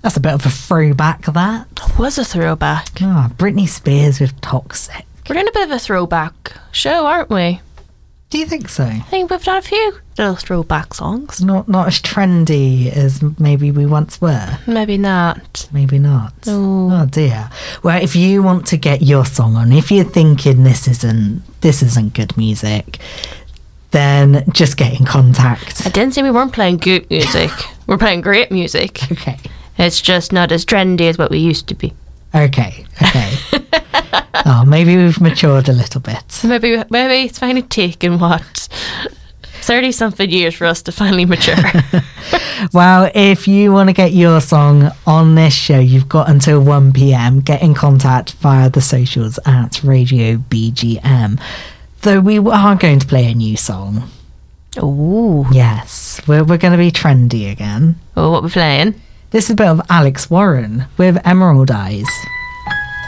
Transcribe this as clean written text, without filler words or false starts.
That's a bit of a throwback, that. Was a throwback. Britney Spears with Toxic. We're doing a bit of a throwback show, aren't we? Do you think so? I think we've done a few little throwback songs. Not as trendy as maybe we once were. Maybe not. Maybe not. Oh dear. Well, if you want to get your song on, if you're thinking this isn't good music, then just get in contact. I didn't say we weren't playing good music. We're playing great music. Okay. It's just not as trendy as what we used to be. Okay. Maybe we've matured a little bit. Maybe it's finally taken 30-something years for us to finally mature. Well, if you want to get your song on this show, you've got until 1 p.m. Get in contact via the socials at Radio BGM. Though we are going to play a new song. Ooh. Yes, we're going to be trendy again. Oh, what are we playing? This is a bit of Alex Warren with Emerald Eyes.